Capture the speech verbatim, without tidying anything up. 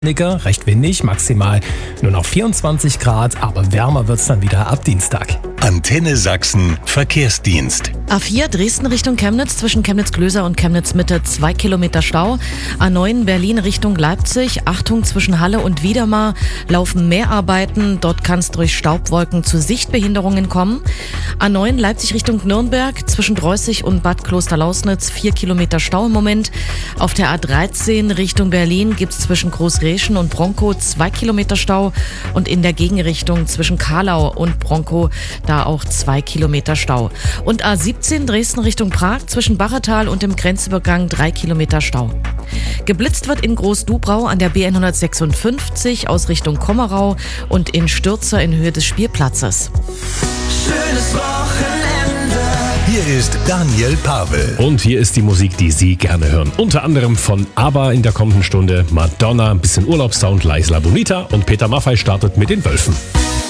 Nicker, recht windig, maximal nur noch vierundzwanzig Grad, aber wärmer wird's dann wieder ab Dienstag. Antenne Sachsen Verkehrsdienst. A vier Dresden Richtung Chemnitz, zwischen Chemnitz-Klöser und Chemnitz-Mitte zwei Kilometer Stau. A neun Berlin Richtung Leipzig, Achtung, zwischen Halle und Wiedemar laufen Mehrarbeiten. Dort kann es durch Staubwolken zu Sichtbehinderungen kommen. A neun Leipzig Richtung Nürnberg, zwischen Dreußig und Bad Klosterlausnitz vier Kilometer Stau im Moment. Auf der A dreizehn Richtung Berlin gibt's zwischen Großreschen und Bronkow zwei Kilometer Stau. Und in der Gegenrichtung zwischen Karlau und Bronkow da auch zwei Kilometer Stau. Und A siebzehn Dresden Richtung Prag, zwischen Bachertal und dem Grenzübergang drei Kilometer Stau. Geblitzt wird in Groß-Dubrau an der B hundertsechsundfünfzig aus Richtung Kommerau und in Stürzer in Höhe des Spielplatzes. Schönes Wochenende. Hier ist Daniel Pavel. Und hier ist die Musik, die Sie gerne hören. Unter anderem von ABBA in der kommenden Stunde, Madonna, ein bisschen Urlaubssound, La Isla Bonita und Peter Maffay startet mit den Wölfen.